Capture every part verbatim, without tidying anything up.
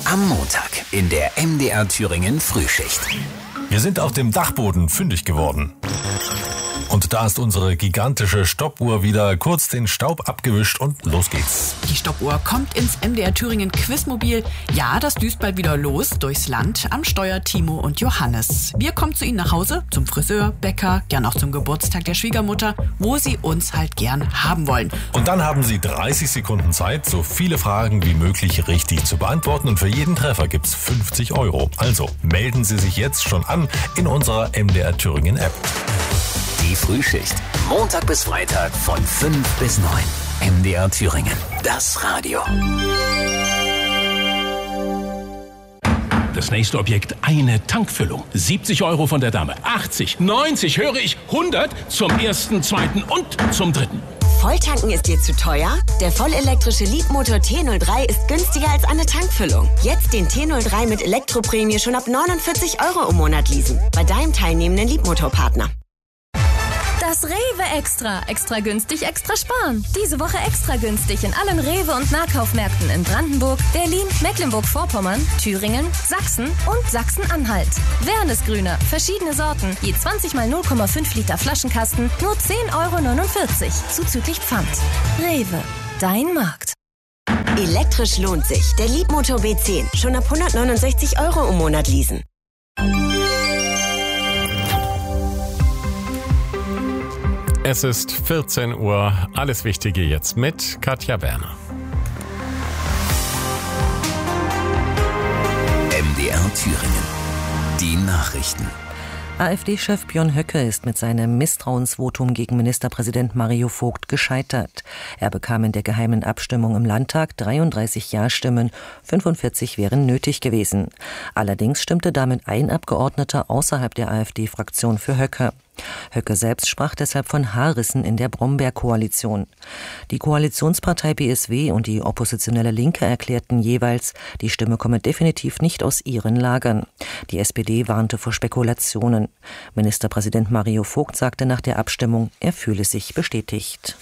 Am Montag in der M D R Thüringen Frühschicht. Wir sind auf dem Dachboden fündig geworden. Und da ist unsere gigantische Stoppuhr wieder kurz den Staub abgewischt und los geht's. Die Stoppuhr kommt ins M D R Thüringen Quizmobil. Ja, das düst bald wieder los durchs Land. Am Steuer Timo und Johannes. Wir kommen zu Ihnen nach Hause, zum Friseur, Bäcker, gern auch zum Geburtstag der Schwiegermutter, wo Sie uns halt gern haben wollen. Und dann haben Sie dreißig Sekunden Zeit, so viele Fragen wie möglich richtig zu beantworten. Und für jeden Treffer gibt's fünfzig Euro. Also melden Sie sich jetzt schon an in unserer M D R Thüringen App. Die Frühschicht. Montag bis Freitag von fünf bis neun. M D R Thüringen. Das Radio. Das nächste Objekt, eine Tankfüllung. siebzig Euro von der Dame. achtzig, neunzig, höre ich, hundert zum ersten, zweiten und zum dritten. Volltanken ist dir zu teuer? Der vollelektrische Leapmotor T null drei ist günstiger als eine Tankfüllung. Jetzt den T null drei mit Elektroprämie schon ab neunundvierzig Euro im Monat leasen. Bei deinem teilnehmenden Leapmotor-Partner. Das Rewe Extra. Extra günstig, extra sparen. Diese Woche extra günstig in allen Rewe- und Nahkaufmärkten in Brandenburg, Berlin, Mecklenburg-Vorpommern, Thüringen, Sachsen und Sachsen-Anhalt. Wernesgrüner, verschiedene Sorten, je zwanzig mal null Komma fünf Liter Flaschenkasten, nur zehn Euro neunundvierzig, zuzüglich Pfand. Rewe, dein Markt. Elektrisch lohnt sich. Der Leapmotor B zehn. Schon ab hundertneunundsechzig Euro im Monat leasen. Es ist vierzehn Uhr. Alles Wichtige jetzt mit Katja Werner. M D R Thüringen. Die Nachrichten. AfD-Chef Björn Höcke ist mit seinem Misstrauensvotum gegen Ministerpräsident Mario Vogt gescheitert. Er bekam in der geheimen Abstimmung im Landtag dreiunddreißig Ja-Stimmen, fünfundvierzig wären nötig gewesen. Allerdings stimmte damit ein Abgeordneter außerhalb der AfD-Fraktion für Höcke. Höcke selbst sprach deshalb von Haarrissen in der Brombeer-Koalition. Die Koalitionspartei B S W und die oppositionelle Linke erklärten jeweils, die Stimme komme definitiv nicht aus ihren Lagern. Die S P D warnte vor Spekulationen. Ministerpräsident Mario Vogt sagte nach der Abstimmung, er fühle sich bestätigt.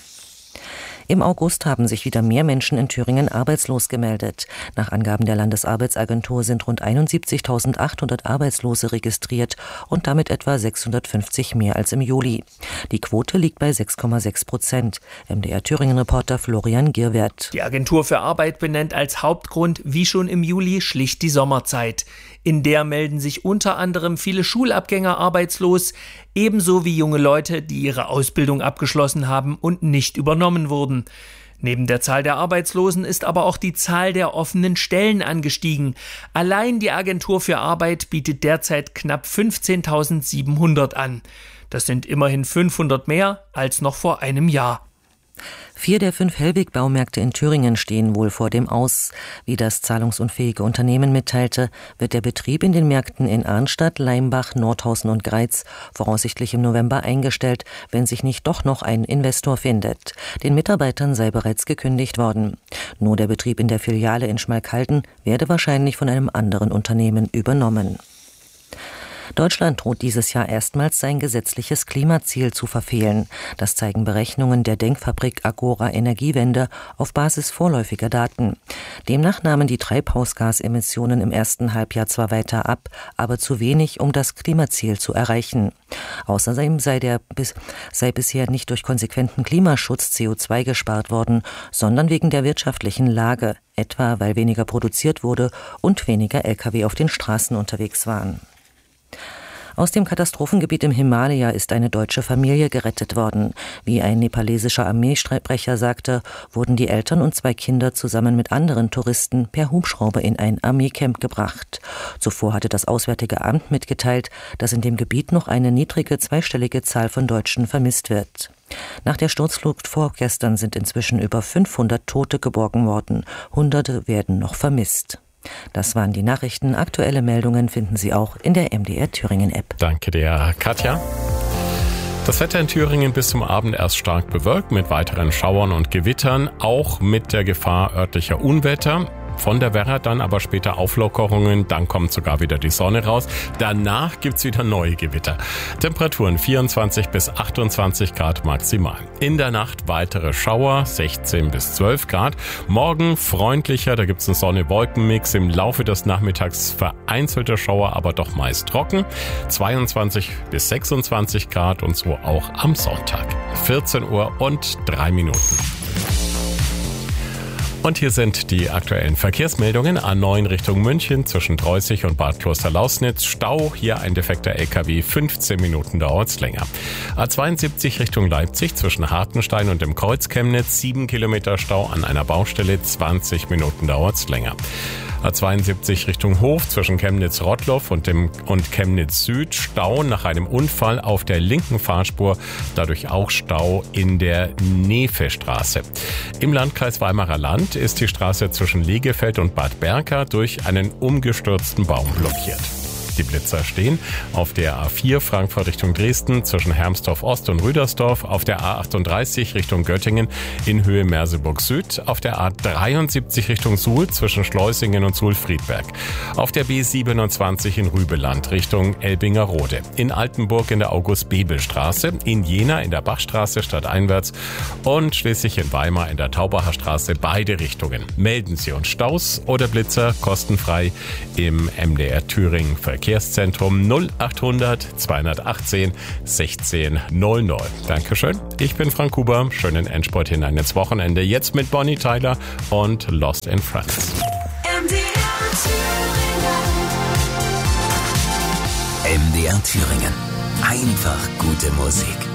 Im August haben sich wieder mehr Menschen in Thüringen arbeitslos gemeldet. Nach Angaben der Landesarbeitsagentur sind rund einundsiebzigtausendachthundert Arbeitslose registriert und damit etwa sechshundertfünfzig mehr als im Juli. Die Quote liegt bei sechs Komma sechs Prozent. M D R Thüringen-Reporter Florian Gierwert. Die Agentur für Arbeit benennt als Hauptgrund, wie schon im Juli, schlicht die Sommerzeit. In der melden sich unter anderem viele Schulabgänger arbeitslos, ebenso wie junge Leute, die ihre Ausbildung abgeschlossen haben und nicht übernommen wurden. Neben der Zahl der Arbeitslosen ist aber auch die Zahl der offenen Stellen angestiegen. Allein die Agentur für Arbeit bietet derzeit knapp fünfzehntausendsiebenhundert an. Das sind immerhin fünfhundert mehr als noch vor einem Jahr. Vier der fünf Hellweg-Baumärkte in Thüringen stehen wohl vor dem Aus. Wie das zahlungsunfähige Unternehmen mitteilte, wird der Betrieb in den Märkten in Arnstadt, Leimbach, Nordhausen und Greiz voraussichtlich im November eingestellt, wenn sich nicht doch noch ein Investor findet. Den Mitarbeitern sei bereits gekündigt worden. Nur der Betrieb in der Filiale in Schmalkalden werde wahrscheinlich von einem anderen Unternehmen übernommen. Deutschland droht dieses Jahr erstmals sein gesetzliches Klimaziel zu verfehlen. Das zeigen Berechnungen der Denkfabrik Agora Energiewende auf Basis vorläufiger Daten. Demnach nahmen die Treibhausgasemissionen im ersten Halbjahr zwar weiter ab, aber zu wenig, um das Klimaziel zu erreichen. Außerdem sei, der, sei bisher nicht durch konsequenten Klimaschutz C O zwei gespart worden, sondern wegen der wirtschaftlichen Lage, etwa weil weniger produziert wurde und weniger L K W auf den Straßen unterwegs waren. Aus dem Katastrophengebiet im Himalaya ist eine deutsche Familie gerettet worden. Wie ein nepalesischer Armeesprecher sagte, wurden die Eltern und zwei Kinder zusammen mit anderen Touristen per Hubschrauber in ein Armeecamp gebracht. Zuvor hatte das Auswärtige Amt mitgeteilt, dass in dem Gebiet noch eine niedrige zweistellige Zahl von Deutschen vermisst wird. Nach der Sturzflut vorgestern sind inzwischen über fünfhundert Tote geborgen worden. Hunderte werden noch vermisst. Das waren die Nachrichten. Aktuelle Meldungen finden Sie auch in der M D R Thüringen App. Danke dir, Katja. Das Wetter in Thüringen bis zum Abend erst stark bewölkt mit weiteren Schauern und Gewittern, auch mit der Gefahr örtlicher Unwetter. Von der Werra dann aber später Auflockerungen, dann kommt sogar wieder die Sonne raus. Danach gibt's wieder neue Gewitter. Temperaturen vierundzwanzig bis achtundzwanzig Grad maximal. In der Nacht weitere Schauer, sechzehn bis zwölf Grad. Morgen freundlicher, da gibt's einen Sonne-Wolken-Mix. Im Laufe des Nachmittags vereinzelte Schauer, aber doch meist trocken. zweiundzwanzig bis sechsundzwanzig Grad und so auch am Sonntag. vierzehn Uhr und drei Minuten. Und hier sind die aktuellen Verkehrsmeldungen. A neun Richtung München zwischen Dreußig und Bad Klosterlausnitz. Stau, hier ein defekter L K W, fünfzehn Minuten dauert's länger. A zweiundsiebzig Richtung Leipzig zwischen Hartenstein und dem Kreuz Chemnitz. sieben Kilometer Stau an einer Baustelle, zwanzig Minuten dauert's länger. A zweiundsiebzig Richtung Hof zwischen Chemnitz-Rottloff und dem und Chemnitz Süd. Stau nach einem Unfall auf der linken Fahrspur. Dadurch auch Stau in der Nefe-Straße. Im Landkreis Weimarer Land ist die Straße zwischen Legefeld und Bad Berka durch einen umgestürzten Baum blockiert. Die Blitzer stehen auf der A vier Frankfurt Richtung Dresden zwischen Hermsdorf Ost und Rüdersdorf, auf der A achtunddreißig Richtung Göttingen in Höhe Merseburg Süd, auf der A dreiundsiebzig Richtung Suhl zwischen Schleusingen und Suhl-Friedberg, auf der B siebenundzwanzig in Rübeland Richtung Elbingerode, in Altenburg in der August-Bebel-Straße, in Jena in der Bachstraße stadteinwärts und schließlich in Weimar in der Taubacher Straße beide Richtungen. Melden Sie uns Staus oder Blitzer kostenfrei im M D R Thüringen Verkehr. Verkehrszentrum null achthundert zweihundertachtzehn sechzehn null null. Dankeschön. Ich bin Frank Huber. Schönen Endspurt hinein ins Wochenende. Jetzt mit Bonnie Tyler und Lost in Friends. M D R Thüringen. M D R Thüringen. Einfach gute Musik.